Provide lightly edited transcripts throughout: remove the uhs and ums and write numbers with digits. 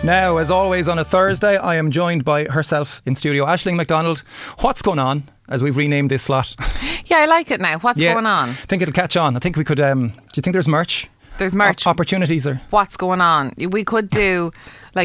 Now, as always on a Thursday, I am joined by herself in studio, Aisling McDonald. What's going on, as we've renamed this slot? Yeah, I like it now. What's going on? I think it'll catch on. I think we could, do you think there's merch? There's merch. Opportunities or what's going on? We could do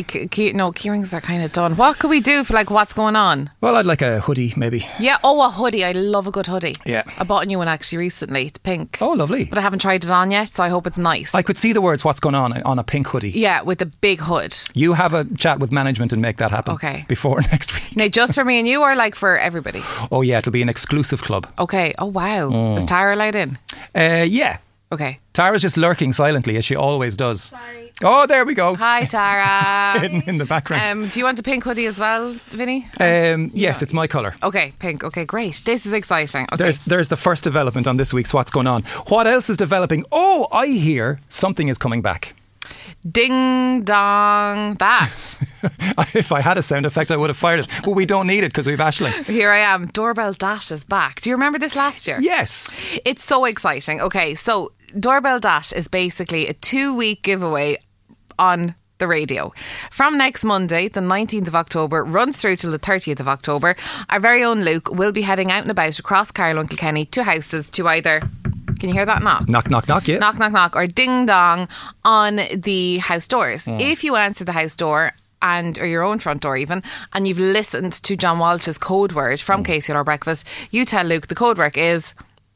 key rings are kind of done. What could we do for what's going on? Well, I'd like a hoodie maybe. Yeah, a hoodie. I love a good hoodie. Yeah. I bought a new one actually recently. It's pink. Oh, lovely. But I haven't tried it on yet, so I hope it's nice. I could see the words "what's going on" a pink hoodie. Yeah, with a big hood. You have a chat with management and make that happen. Okay. Before next week. Now, just for me and you, or for everybody? Oh yeah, it'll be an exclusive club. Okay. Oh wow. Is Tara allowed in? Yeah. Okay. Tara's just lurking silently, as she always does. Sorry. Oh, there we go. Hi, Tara. Hidden in the background. Do you want a pink hoodie as well, Vinny? Yes, it's my colour. Okay, pink. Okay, great. This is exciting. Okay. There's the first development on this week's What's Going On. What else is developing? Oh, I hear something is coming back. Ding dong, that. If I had a sound effect, I would have fired it. But we don't need it because we've Aisling. Here I am. Doorbell Dash is back. Do you remember this last year? Yes. It's so exciting. Okay, so Doorbell Dash is basically a 2-week giveaway on the radio. From next Monday, the 19th of October, runs through till the 30th of October. Our very own Luke will be heading out and about across Carlow and Kilkenny to houses to either... Can you hear that knock? Knock, knock, knock, yeah. Knock, knock, knock, or ding dong on the house doors. If you answer the house door or your own front door even, and you've listened to John Walsh's code word from KCLR Breakfast, you tell Luke the code word is,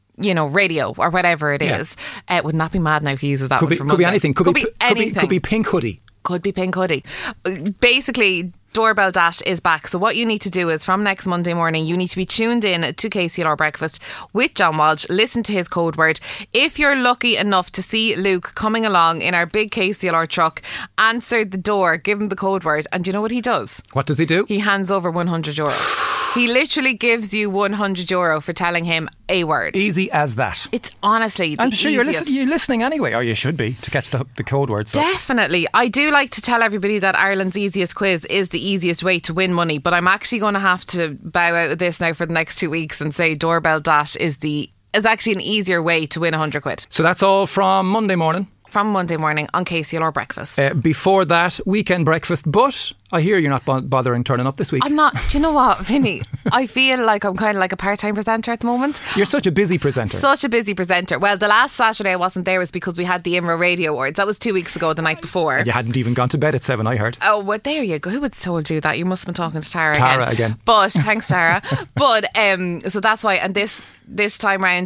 radio or whatever it is. Wouldn't that be mad now if he uses that one for Monday? Could be anything. Could be anything. Could be pink hoodie. Could be pink hoodie. Basically, Doorbell Dash is back. So what you need to do is from next Monday morning, you need to be tuned in to KCLR Breakfast with John Walsh. Listen to his code word. If you're lucky enough to see Luke coming along in our big KCLR truck, answer the door, give him the code word, and do you know what he does? What does he do? He hands over €100. He literally gives you €100 for telling him a word. Easy as that. It's honestly the I'm sure easiest. you're listening anyway, or you should be, to catch the code word. So. Definitely. I do like to tell everybody that Ireland's easiest quiz is the easiest way to win money, but I'm actually going to have to bow out of this now for the next 2 weeks and say Doorbell Dash is actually an easier way to win £100. So that's all from Monday morning. From Monday morning on KCLR Breakfast. Before that, weekend breakfast. But I hear you're not bothering turning up this week. I'm not. Do you know what, Vinny? I feel like I'm kind of like a part-time presenter at the moment. You're such a busy presenter. Such a busy presenter. Well, the last Saturday I wasn't there was because we had the IMRA Radio Awards. That was 2 weeks ago, the night before. And you hadn't even gone to bed at 7, I heard. Oh, well, there you go. Who had told you that? You must have been talking to Tara again. But thanks, Tara. But so that's why. And this time round,